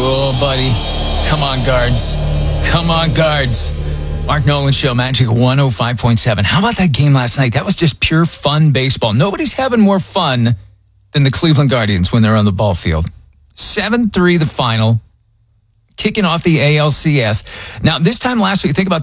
Oh, buddy. Come on, guards. Come on, guards. Mark Nolan Show, Magic 105.7. How about that game last night? That was just pure fun baseball. Nobody's having more fun than the Cleveland Guardians when they're on the ball field. 7-3 the final. Kicking off the ALCS. Now, this time last week, think about